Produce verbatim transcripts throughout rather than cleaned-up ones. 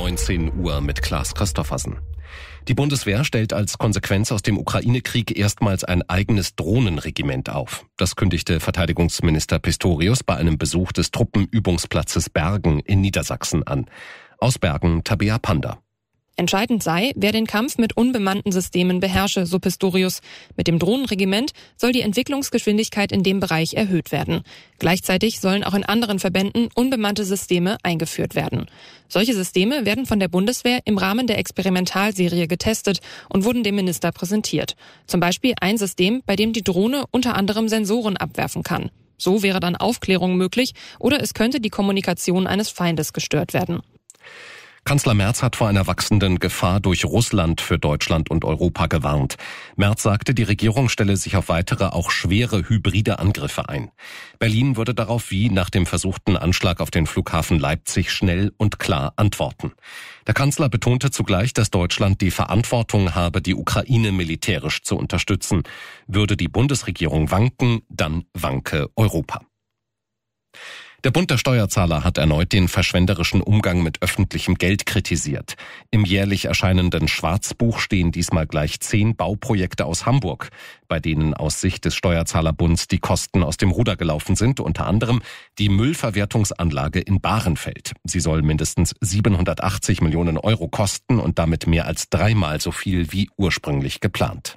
neunzehn Uhr mit Klaas Christoffersen. Die Bundeswehr stellt als Konsequenz aus dem Ukraine-Krieg erstmals ein eigenes Drohnenregiment auf. Das kündigte Verteidigungsminister Pistorius bei einem Besuch des Truppenübungsplatzes Bergen in Niedersachsen an. Aus Bergen Tabea Panda. Entscheidend sei, wer den Kampf mit unbemannten Systemen beherrsche, so Pistorius. Mit dem Drohnenregiment soll die Entwicklungsgeschwindigkeit in dem Bereich erhöht werden. Gleichzeitig sollen auch in anderen Verbänden unbemannte Systeme eingeführt werden. Solche Systeme werden von der Bundeswehr im Rahmen der Experimentalserie getestet und wurden dem Minister präsentiert. Zum Beispiel ein System, bei dem die Drohne unter anderem Sensoren abwerfen kann. So wäre dann Aufklärung möglich oder es könnte die Kommunikation eines Feindes gestört werden. Kanzler Merz hat vor einer wachsenden Gefahr durch Russland für Deutschland und Europa gewarnt. Merz sagte, die Regierung stelle sich auf weitere, auch schwere hybride Angriffe ein. Berlin würde darauf wie nach dem versuchten Anschlag auf den Flughafen Leipzig schnell und klar antworten. Der Kanzler betonte zugleich, dass Deutschland die Verantwortung habe, die Ukraine militärisch zu unterstützen. Würde die Bundesregierung wanken, dann wanke Europa. Der Bund der Steuerzahler hat erneut den verschwenderischen Umgang mit öffentlichem Geld kritisiert. Im jährlich erscheinenden Schwarzbuch stehen diesmal gleich zehn Bauprojekte aus Hamburg, bei denen aus Sicht des Steuerzahlerbunds die Kosten aus dem Ruder gelaufen sind, unter anderem die Müllverwertungsanlage in Bahrenfeld. Sie soll mindestens siebenhundertachtzig Millionen Euro kosten und damit mehr als dreimal so viel wie ursprünglich geplant.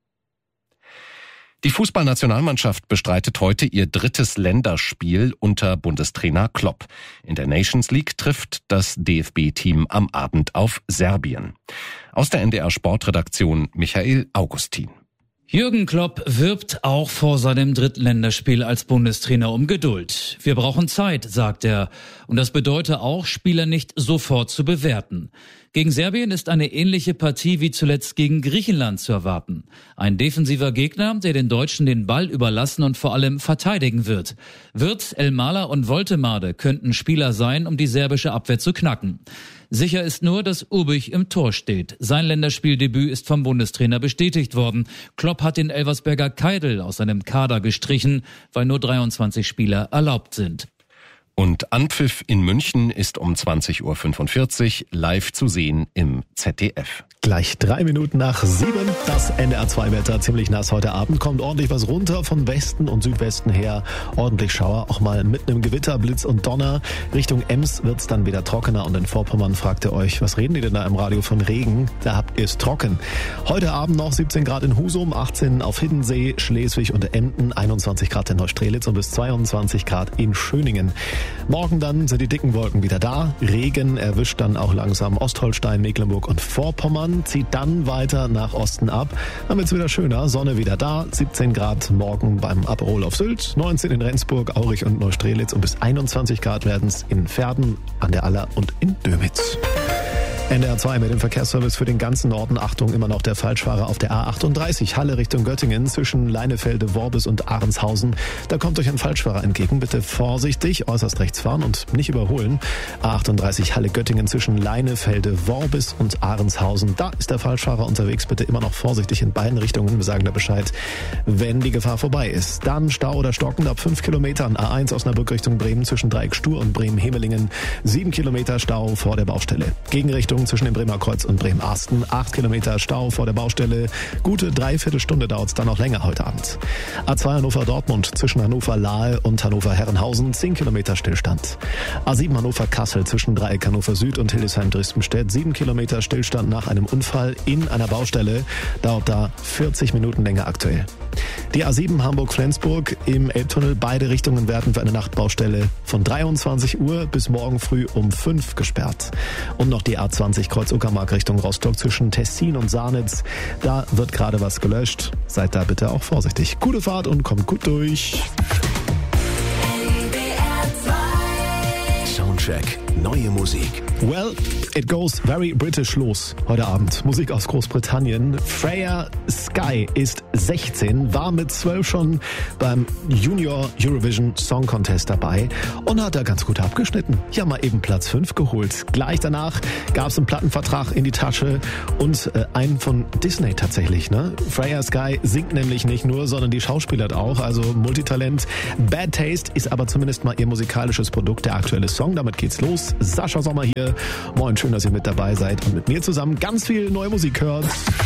Die Fußballnationalmannschaft bestreitet heute ihr drittes Länderspiel unter Bundestrainer Klopp. In der Nations League trifft das D F B-Team am Abend auf Serbien. Aus der N D R-Sportredaktion Michael Augustin. Jürgen Klopp wirbt auch vor seinem Drittländerspiel als Bundestrainer um Geduld. Wir brauchen Zeit, sagt er. Und das bedeutet auch, Spieler nicht sofort zu bewerten. Gegen Serbien ist eine ähnliche Partie wie zuletzt gegen Griechenland zu erwarten. Ein defensiver Gegner, der den Deutschen den Ball überlassen und vor allem verteidigen wird. Wirtz, Elmala und Woltemade könnten Spieler sein, um die serbische Abwehr zu knacken. Sicher ist nur, dass Ubich im Tor steht. Sein Länderspieldebüt ist vom Bundestrainer bestätigt worden. Klopp hat den Elversberger Keidl aus seinem Kader gestrichen, weil nur dreiundzwanzig Spieler erlaubt sind. Und Anpfiff in München ist um zwanzig Uhr fünfundvierzig live zu sehen im Z D F. Gleich drei Minuten nach sieben. Das N D R zwei Wetter ziemlich nass heute Abend. Kommt ordentlich was runter von Westen und Südwesten her. Ordentlich Schauer, auch mal mit einem Gewitter, Blitz und Donner. Richtung Ems wird's dann wieder trockener und in Vorpommern fragt ihr euch, was reden die denn da im Radio von Regen? Da habt ihr es trocken. Heute Abend noch siebzehn Grad in Husum, achtzehn auf Hiddensee, Schleswig und Emden, einundzwanzig Grad in Neustrelitz und bis zweiundzwanzig Grad in Schöningen. Morgen dann sind die dicken Wolken wieder da. Regen erwischt dann auch langsam Ostholstein, Mecklenburg und Vorpommern. Zieht dann weiter nach Osten ab. Dann wird's wieder schöner. Sonne wieder da. siebzehn Grad morgen beim Aperol auf Sylt. neunzehn in Rendsburg, Aurich und Neustrelitz. Und bis einundzwanzig Grad werden's in Verden, an der Aller und in Dömitz. N D R zwei mit dem Verkehrsservice für den ganzen Norden. Achtung, immer noch der Falschfahrer auf der A achtunddreißig, Halle Richtung Göttingen, zwischen Leinefelde, Worbis und Ahrenshausen. Da kommt euch ein Falschfahrer entgegen. Bitte vorsichtig, äußerst rechts fahren und nicht überholen. A achtunddreißig, Halle Göttingen, zwischen Leinefelde, Worbis und Ahrenshausen. Da ist der Falschfahrer unterwegs. Bitte immer noch vorsichtig in beiden Richtungen. Wir sagen da Bescheid, wenn die Gefahr vorbei ist. Dann Stau oder Stocken ab fünf Kilometern. A eins Osnabrück Richtung Bremen zwischen Dreieck Stur und Bremen-Hemelingen. sieben Kilometer Stau vor der Baustelle. Gegenrichtung zwischen dem Bremer Kreuz und Bremen-Arsten. acht Kilometer Stau vor der Baustelle. Gute Dreiviertelstunde dauert es dann noch länger heute Abend. A zwei Hannover-Dortmund zwischen Hannover-Lahe und Hannover-Herrenhausen. zehn Kilometer Stillstand. A sieben Hannover-Kassel zwischen Dreieck Hannover-Süd und Hildesheim-Dresdenstedt. sieben Kilometer Stillstand nach einem Unfall in einer Baustelle. Dauert da vierzig Minuten länger aktuell. Die A sieben Hamburg-Flensburg im Elbtunnel. Beide Richtungen werden für eine Nachtbaustelle von dreiundzwanzig Uhr bis morgen früh um fünf gesperrt. Und noch die A zwanzig Kreuz-Uckermark Richtung Rostock zwischen Tessin und Sarnitz. Da wird gerade was gelöscht. Seid da bitte auch vorsichtig. Gute Fahrt und kommt gut durch. Soundcheck. Neue Musik. Well, it goes very British los heute Abend. Musik aus Großbritannien. Freya Sky ist sechzehn, war mit zwölf schon beim Junior Eurovision Song Contest dabei und hat da ganz gut abgeschnitten. Ja, mal eben Platz fünf geholt. Gleich danach gab es einen Plattenvertrag in die Tasche und äh, einen von Disney tatsächlich. Ne? Freya Sky singt nämlich nicht nur, sondern die schauspielert auch, also Multitalent. Bad Taste ist aber zumindest mal ihr musikalisches Produkt, der aktuelle Song. Damit geht's los. Sascha Sommer hier. Moin, schön, dass ihr mit dabei seid und mit mir zusammen ganz viel neue Musik hört.